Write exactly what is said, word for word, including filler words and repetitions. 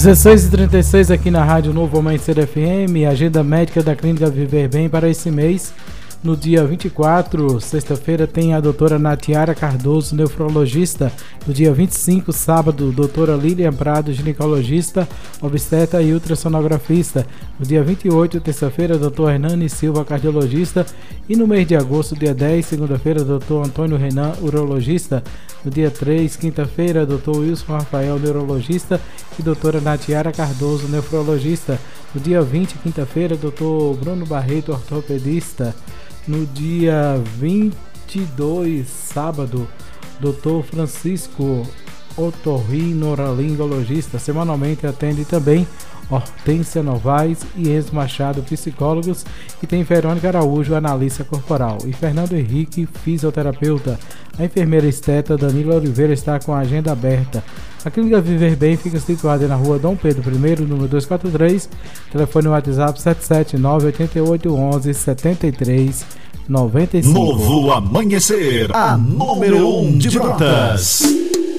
dezesseis e trinta e seis aqui na Rádio Novo Amanhecer F M, agenda médica da Clínica Viver Bem para esse mês. No dia vinte e quatro, sexta-feira, tem a doutora Natiara Cardoso, nefrologista. No dia vinte e cinco, sábado, doutora Lilian Prado, ginecologista, obstetra e ultrassonografista. No dia vinte e oito, terça-feira, doutor Hernani Silva, cardiologista. E no mês de agosto, dia dez, segunda-feira, doutor Antônio Renan, urologista. No dia três, quinta-feira, doutor Wilson Rafael, neurologista. E doutora Natiara Cardoso, nefrologista. No dia vinte, quinta-feira, doutor Bruno Barreto, ortopedista. No dia vinte e dois, sábado, doutor Francisco otorrinolaringologista. Semanalmente atende também Hortência Novaes e Enzo Machado, psicólogos, e tem Verônica Araújo, analista corporal, e Fernando Henrique, fisioterapeuta. A enfermeira esteta Danila Oliveira está com a agenda aberta. A Clínica Viver Bem fica situada na rua Dom Pedro I, número duzentos e quarenta e três, telefone WhatsApp sete sete nove oito oito um um sete três nove cinco. Novo Amanhecer, a número um de Brotas.